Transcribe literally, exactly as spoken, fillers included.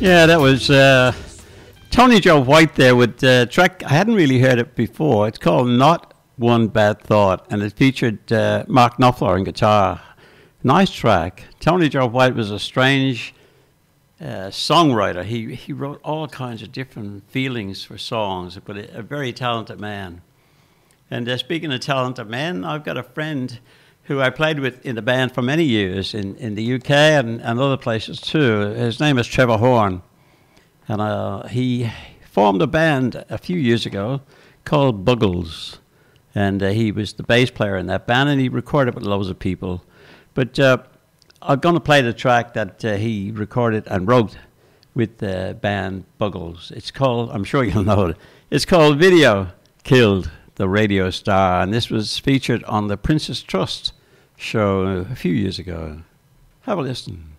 Yeah, that was uh, Tony Joe White there with a track. I hadn't really heard it before. It's called Not One Bad Thought, and it featured uh, Mark Knopfler on guitar. Nice track. Tony Joe White was a strange uh, songwriter. He, he wrote all kinds of different feelings for songs, but a, a very talented man. And uh, speaking of talented men, I've got a friend who I played with in the band for many years in, in the U K and, and other places too. His name is Trevor Horn. And uh, he formed a band a few years ago called Buggles. And uh, he was the bass player in that band, and he recorded with loads of people. But uh, I'm going to play the track that uh, he recorded and wrote with the band Buggles. It's called, I'm sure you'll know it, it's called Video Killed the Radio Star, and this was featured on the Princess Trust show a few years ago. Have a listen.